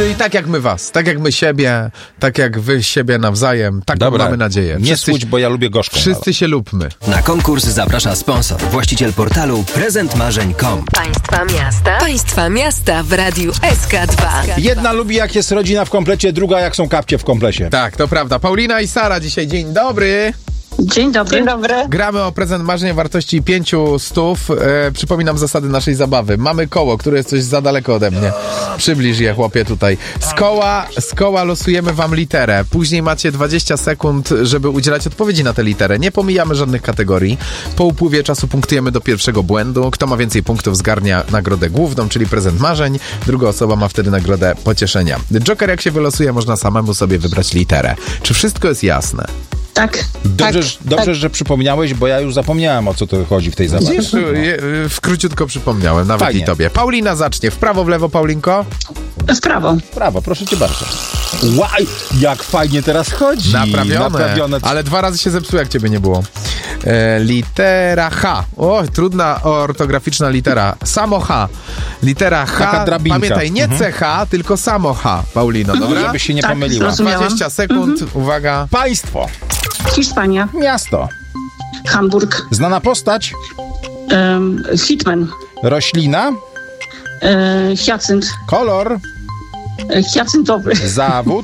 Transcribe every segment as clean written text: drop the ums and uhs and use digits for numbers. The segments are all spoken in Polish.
Czyli tak jak my was, tak jak my siebie, tak jak wy siebie nawzajem, tak mamy nadzieję. Nie słuchaj, bo ja lubię gorzką. Wszyscy się lubmy. Na konkurs zaprasza sponsor, właściciel portalu prezentmarzeń.com. Państwa miasta w Radiu SK2. Jedna lubi, jak jest rodzina w komplecie, druga jak są kapcie w komplecie. Tak, to prawda. Paulina i Sara dzisiaj. Dzień dobry. Dzień dobry. Dzień dobry. Gramy o prezent marzeń wartości 500. Przypominam zasady naszej zabawy. Mamy koło, które jest coś za daleko ode mnie. Przybliż je, chłopie, tutaj. Z koła losujemy wam literę. Później macie 20 sekund, żeby udzielać odpowiedzi na tę literę. Nie pomijamy żadnych kategorii. Po upływie czasu punktujemy do pierwszego błędu. Kto ma więcej punktów, zgarnia nagrodę główną, czyli prezent marzeń. Druga osoba ma wtedy nagrodę pocieszenia. Joker, jak się wylosuje, można samemu sobie wybrać literę. Czy wszystko jest jasne? Tak. Dobrze, że przypomniałeś, bo ja już zapomniałem, o co to chodzi w tej zabawie. Wiesz, króciutko przypomniałem, nawet Fajnie. i tobie. Paulina zacznie. W prawo, w lewo, Paulinko? W prawo. Brawo, proszę cię bardzo. Łaj, jak fajnie teraz chodzi. Naprawione. Ale 2 razy się zepsuło, jak ciebie nie było. Litera H. O, trudna ortograficzna litera. Samo H. Litera H. Taka drabinka. Pamiętaj, nie CH, tylko samo H, Paulino, dobra? Żebyś się nie Tak, pomyliła. zrozumiałam. 20 sekund, uwaga. Państwo. Hiszpania. Miasto. Hamburg. Znana postać. Hitman. Roślina. Hyacynt. Kolor. Hyacyntowny. Zawód.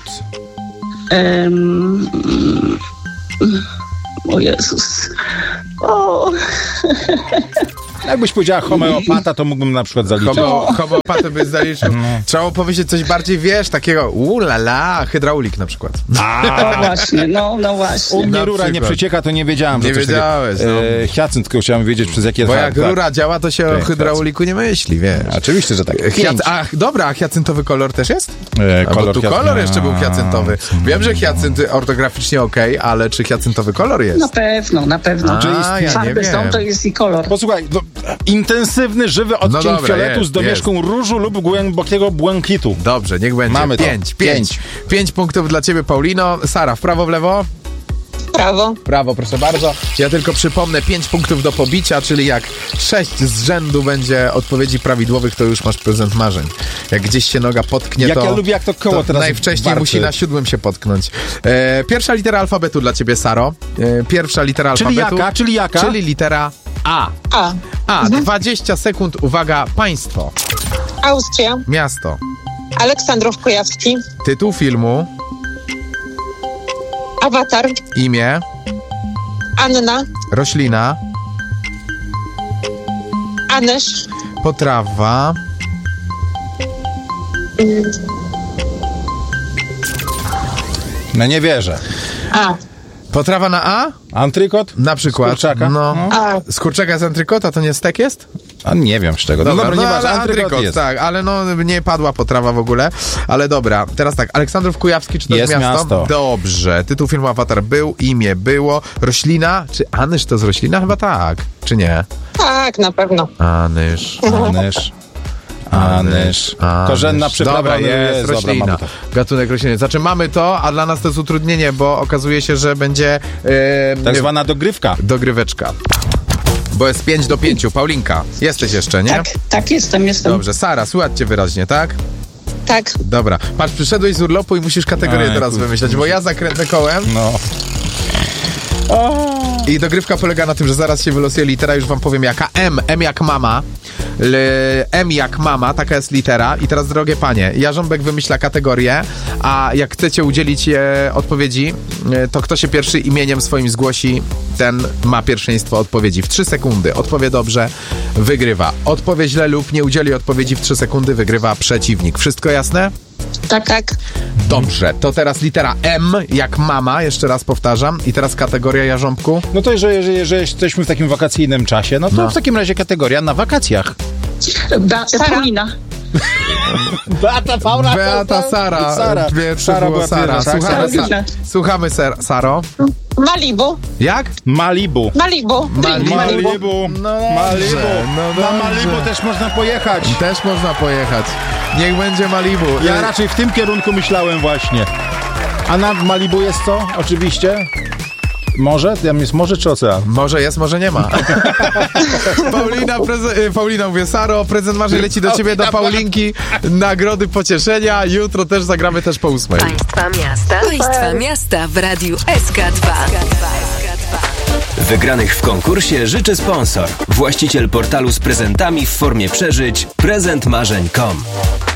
O Jezus. O. Jakbyś powiedziała homeopata, to mógłbym na przykład zaliczyć. Homeopatę byś zaliczył. Trzeba powiedzieć coś bardziej, wiesz, takiego hydraulik na przykład. No właśnie, no właśnie. U mnie Na rura nie przykład. przecieka, to nie wiedziałem. Nie że coś wiedziałeś, takiego. no. Hyacynt, tylko chciałem wiedzieć, przez jakie... Bo jak tak. rura działa, to się o Tak, hydrauliku nie myśli, wiesz. Oczywiście, że tak. Dobra, a hyacintowy kolor też jest? Kolor Bo tu kolor jeszcze był hyacintowy. Wiem, że hyacynt ortograficznie okej, ale czy hyacintowy kolor jest? Na pewno. Farby są, to jest i kolor. Posłuchaj, intensywny, żywy odcień dobra, fioletu jest, z domieszką różu lub głębokiego błękitu. Dobrze, niech będzie. Mamy to. 5 punktów dla ciebie, Paulino. Sara, w prawo, w lewo? Prawo. Prawo, proszę bardzo. Ja tylko przypomnę, 5 punktów do pobicia, czyli jak 6 z rzędu będzie odpowiedzi prawidłowych, to już masz prezent marzeń. Jak gdzieś się noga potknie, Jak to... ja lubię, jak to koło teraz najwcześniej warczy. musi na 7 się potknąć. Pierwsza litera alfabetu dla ciebie, Saro. Pierwsza litera alfabetu. Czyli jaka? Czyli litera A. A. 20 sekund, uwaga, państwo. Austria. Miasto. Aleksandrów Kujawski. Tytuł filmu. Awatar. Imię. Anna. Roślina. Anysz. Potrawa. No nie wierzę. A. Potrawa na A? Antrykot? Na przykład. Z kurczaka? No. A. Z kurczaka z antrykota to nie stek jest? A nie wiem z czego. Dobra, nieważne, ale antrykot jest. tak, ale nie padła potrawa w ogóle. Ale dobra, teraz tak, Aleksandrów Kujawski, czy to jest miasto? Dobrze, tytuł filmu Awatar był, imię było, roślina, czy Anysz to jest roślina? Chyba tak, czy nie? Tak, na pewno. Anysz. Korzenna przyprawa. Dobra, jest roślina. Dobra, Gatunek rośliny. Znaczy mamy to, a dla nas to jest utrudnienie, bo okazuje się, że będzie tak zwana dogrywka. Dogryweczka. Bo jest 5-5. Paulinka, jesteś jeszcze, nie? Tak, jestem. Dobrze, Sara, słuchaj cię wyraźnie, tak? Tak. Dobra, patrz, przyszedłeś z urlopu i musisz kategorię teraz wymyśleć, bo ja zakręcę kołem. No. I dogrywka polega na tym, że zaraz się wylosuje litera, już wam powiem jaka. M jak mama. M jak mama, taka jest litera. I teraz, drogie panie, Jarząbek wymyśla kategorię, a jak chcecie udzielić odpowiedzi, to kto się pierwszy imieniem swoim zgłosi, ten ma pierwszeństwo odpowiedzi. W 3 sekundy odpowie dobrze, wygrywa. Odpowie źle lub nie udzieli odpowiedzi w 3 sekundy, wygrywa przeciwnik. Wszystko jasne? Tak. Dobrze, to teraz litera M jak mama, jeszcze raz powtarzam. I teraz kategoria, Jarząbku. No to jeżeli jesteśmy w takim wakacyjnym czasie, no to w takim razie kategoria na wakacjach. Paulina. Beata, Sara. Pierwszy było Sara. Słuchamy, Saro. Malibu. Jak? Malibu. Malibu. No Na Malibu też można pojechać. Też można pojechać. Niech będzie Malibu. Ja raczej w tym kierunku myślałem właśnie. A nad Malibu jest co? Oczywiście. Morze? Tam jest morze czy ocean? Może jest, może nie ma. Paulina, mówię, Saro, prezent marzeń leci do ciebie, do Paulinki. Nagrody pocieszenia. Jutro też zagramy też po 8. Państwa miasta w Radiu SK2. Wygranych w konkursie życzy sponsor. Właściciel portalu z prezentami w formie przeżyć prezentmarzeń.com.